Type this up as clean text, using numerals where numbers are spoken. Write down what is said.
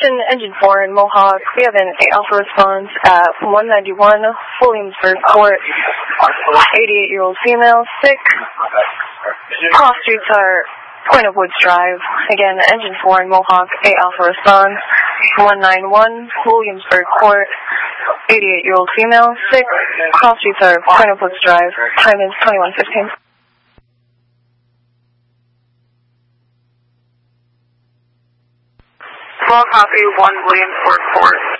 Attention Engine 4 in Mohawk. We have an 8 Alpha response at 191 Williamsburg Court. 88-year-old female, sick. Cross streets are Point of Woods Drive. Again, Engine 4 in Mohawk, 8 Alpha response. 191 Williamsburg Court. 88-year-old female, sick. Cross streets are Point of Woods Drive. Time is 21:15. Small copy, 1 Williamsburg Court.